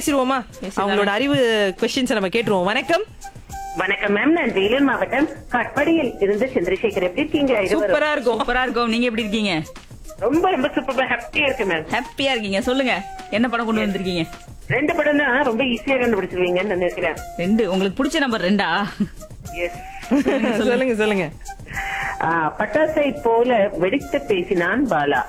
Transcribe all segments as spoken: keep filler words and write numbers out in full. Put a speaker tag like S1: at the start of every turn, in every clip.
S1: பேசிடுவோமா? அவங்களோட அறிவு கொஸ்டின்ஸ் நம்ம கேட்டுருவோம். வணக்கம்.
S2: வணக்கம் மேம், நான் வேலூர் மாவட்டம் கட்படியில் இருந்து சந்திரசேகர். எப்படி இருக்கீங்க?
S1: சூப்பரா இருக்கும்.
S3: சூப்பரா இருக்கும். நீங்க எப்படி இருக்கீங்க?
S2: ரொம்ப ரொம்ப சூப்பரா ஹாப்பியா இருக்கு மேம்.
S3: ஹாப்பியா இருக்கீங்க. சொல்லுங்க, என்ன படம் கொண்டு வந்திருக்கீங்க?
S2: ரெண்டு படம் தான் ரொம்ப ஈஸியா கண்டுபிடிச்சிருவீங்கன்னு நினைக்கிறேன்.
S3: ரெண்டு. உங்களுக்கு பிடிச்ச நம்பர் ரெண்டா?
S2: எஸ்.
S1: சொல்லுங்க சொல்லுங்க.
S2: பட்டாசை போல வெடித்து பேசினான் பாலா.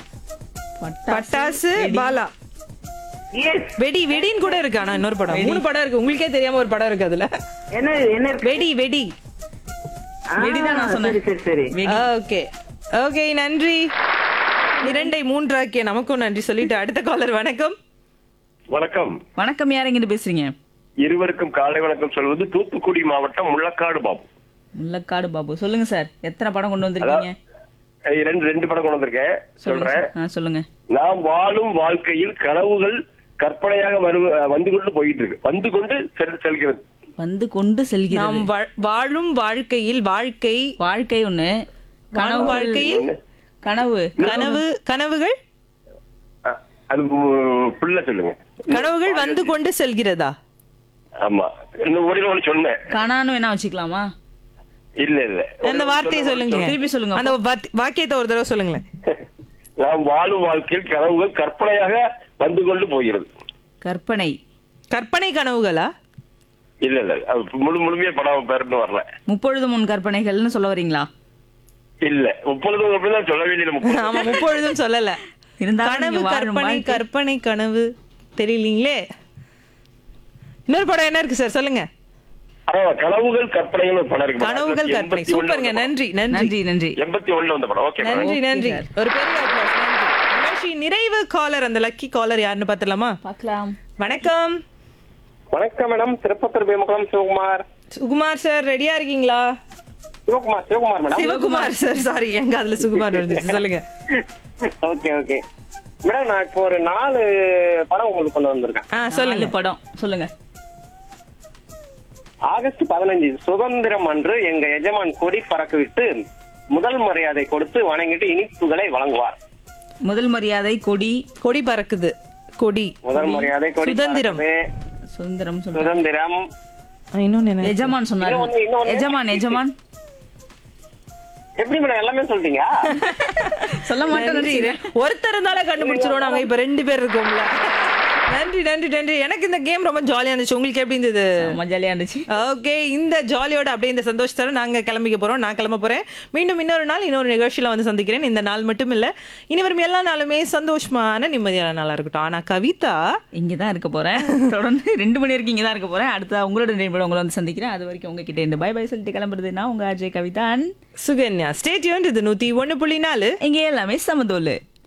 S1: பட்டாசு பாலா.
S2: எஸ்.
S1: வெடி வெடின்னு கூட இருக்கு. ஆனா இன்னொரு படம், மூணு படம் இருக்கு. உங்களுக்கே தெரியாம ஒரு படம் இருக்கு அதுல.
S2: என்ன என்ன இருக்கு?
S1: வெடி வெடி
S2: ஆ,
S3: வெடிதான் நான் சொன்னேன்.
S2: சரி சரி சரி.
S1: ஓகே ஓகே, நன்றி. இரண்டை மூன்றாக்கிய நமக்கும் நன்றி சொல்லிட்டு அடுத்த காலர். வணக்கம்.
S4: வணக்கம்.
S3: வணக்கம். யார் எங்கிட்டு பேசுறீங்க?
S4: இருவருக்கும் காலை வணக்கம் சொல்வது தூத்துக்குடி மாவட்டம் முள்ளக்காடு பாபு.
S3: முள்ளக்காடு பாபு. சொல்லுங்க சார், எத்தனை படம் கொண்டு வந்திருக்கீங்க?
S4: அஹ் ரெண்டு ரெண்டு படம் கொண்டு வந்திருக்கேன், சொல்றேன்.
S3: ஆ, சொல்லுங்க.
S4: நாம் வாழும் வாழ்க்கையில் கனவுகள் கற்பனையாக வரு- வந்து கொண்டு போயிட்டு இருக்கு, வந்து கொண்டு செல்- செல்கிறது.
S3: வந்து கொண்டு
S1: நாம்
S3: செல்கிறது.
S1: வா- வாழும் வாழ்க்கையில் வாழ்க்கை
S3: வாழ்க்கை ஒண்ணு, கனவு
S1: வாழ்க்கையில்
S3: கனவு
S1: கனவு கனவுகள்
S4: அஹ் அது உ- புள்ள சொல்லுங்க.
S1: கனவுகள் வந்து கொண்டு செல்கிறதா?
S4: ஆமா, இன்னும் ஒரு ஒண்ணு சொன்னேன்.
S3: கனான்னு வேணா வச்சுக்கலாமா?
S4: இல்ல இல்ல,
S1: அந்த வார்த்தையை சொல்லுங்க.
S3: திருப்பி சொல்லுங்க.
S1: அந்த வார்த்தை- வாக்கியத்தை ஒரு தடவை சொல்லுங்களேன்.
S4: நாம் வாழும் வாழ்க்கையில் கனவுகள் கற்பனையாக வந்து கொண்டு போகிறது.
S3: கற்பனை.
S1: கற்பனை கனவுகளா?
S4: இல்ல இல்ல, அது முழு முழுமையா படம் பேருன்னு வரல.
S3: முப்பொழுது முன் கற்பனைகள்னு சொல்ல வரீங்களா?
S4: இல்ல, முப்பொழுதும் அப்படிதான் சொல்ல வேண்டியது.
S1: ஆமா, முப்பொழுதும் சொல்லல.
S3: இருந்தாலும்
S1: கனவு
S3: நீங்க வாழும்
S1: கற்பனை
S3: வாழ்க்கை.
S1: கற்பனை கனவு தெரியலீங்களே. இன்னொரு படம் என்ன இருக்கு சார், சொல்லுங்க.
S4: ஆமா, கனவுகள் கற்பனைகள் ஒரு படம் இருக்கு.
S1: கனவுகள் கற்பனை. சூப்பருங்க, நன்றி நன்றி
S3: நன்றி நன்றி.
S4: எண்பத்தி ஒண்ணுல வந்த படம். ஓகே
S1: நன்றி நன்றி.
S3: sir.
S1: ஒரு பெரிய applause. நன்றி. நிகழ்ச்சி நிறைவு காலர், அந்த லக்கி காலர் யாருன்னு பாத்துலாமா?
S3: பார்க்கலாம்.
S1: வணக்கம்.
S4: வணக்கம் மேடம், திருப்பத்தூர் பேமகுளம் சிவகுமார்.
S1: சுகுமார் சார் ரெடியா இருக்கீங்களா?
S4: Sivakumar Sivakumar madam.
S1: Sivakumar sir, sorry, எங்க அதுல சுகுமார் வந்துச்சு. சொல்லுங்க.
S4: ஓகே ஓகே மேடம், நான் இப்போ ஒரு நாலு படம் உங்களுக்கு கொண்டு வந்திருக்கேன்.
S1: ஆ,
S3: சொல்லுங்க.
S1: சொல்லுங்க.
S3: படம் சொல்லுங்க.
S4: ஆகஸ்ட் பதினஞ்சு சுதந்திரம் அன்று எங்க எஜமான் கொடி பறக்க விட்டு முதல் மரியாதை கொடுத்து வணங்கிட்டு இனிப்புகளை வழங்குவார்.
S3: முதல் மரியாதை கொடி.
S1: கொடி பறக்குது. கொடி.
S4: முதல் மரியாதை கொடி
S1: சுதந்திரம்.
S4: பறக்குது.
S3: சுதந்திரம் சொல்றேன்.
S4: சுதந்திரம்.
S1: ஆ, இன்னொன்னு என்ன?
S3: எஜமான் சொன்னாரு.
S4: இன்னொன்னு, இன்னொன்னு.
S3: எஜமான் எஜமான்
S4: எப்படி மேடம் எல்லாமே சொல்லிட்டீங்க?
S3: சொல்ல மாட்டேன்.
S1: நன்றி. ஒருத்தர் இருந்தாலே கண்டுபிடிச்சிருவோம் நாங்க. இப்ப ரெண்டு பேர் இருக்கோம்ல. நன்றி நன்றி நன்றி. எனக்கு இந்த கேம் ரொம்ப ஜாலியா இருந்துச்சு. உங்களுக்கு எப்படி இருந்தது?
S3: ரொம்ப ஜாலியா இருந்துச்சு.
S1: ஓகே, இந்த ஜாலியோட அப்படியே இந்த சந்தோஷத்தோட நாங்க கிளம்பிக்க போறோம். நான் கிளம்ப போறேன். மீண்டும் இன்னொரு நாள் இன்னொரு நிகழ்ச்சியில வந்து சந்திக்கிறேன். இந்த நாள் மட்டும் இல்ல, இனி வரும் எல்லா நாளுமே சந்தோஷமான நிம்மதியான நாளா இருக்கட்டும். ஆனா கவிதா
S3: இங்கதான் இருக்க போறேன். தொடர்ந்து ரெண்டு மணி வரைக்கும் இங்கதான் இருக்க போறேன். அடுத்த உங்களோட நினைவு உங்களை வந்து சந்திக்கிறேன். அது வரைக்கும் உங்ககிட்ட இருந்து பை பை சொல்லிட்டு கிளம்புறது நான் உங்க அஜய் கவிதான்
S1: சுகன்யா. Stay tuned. இது நூத்தி ஒண்ணு புள்ளி நாலு.
S3: இங்க எல்லாமே சமதோலு.